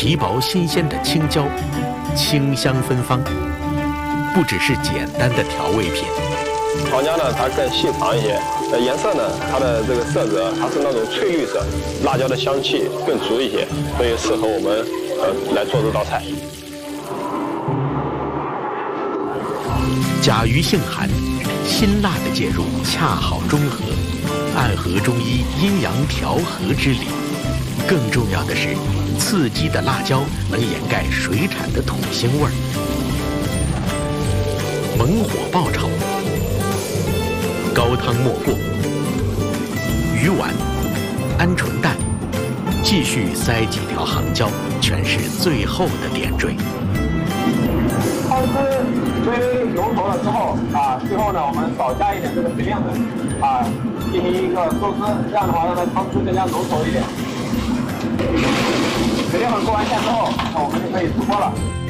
皮薄新鲜的青椒，清香芬芳，不只是简单的调味品。 糖浆呢，它更细长一些，颜色呢，它的这个色泽它是那种翠绿色，辣椒的香气更足一些，所以适合我们来做这道菜。 甲鱼性寒，辛辣的介入恰好中和，暗合中医阴阳调和之理。更重要的是，刺激的辣椒能掩盖水产的土腥味儿。猛火爆炒，高汤没过，鱼丸、鹌鹑蛋，继续塞几条杭椒，全是最后的点缀。 汤汁微微浓稠了之后最后呢，我们少加一点这个水淀粉进行一个收汁，这样的话让它汤汁更加浓稠一点。水淀粉过完线之后，我们就可以出锅了。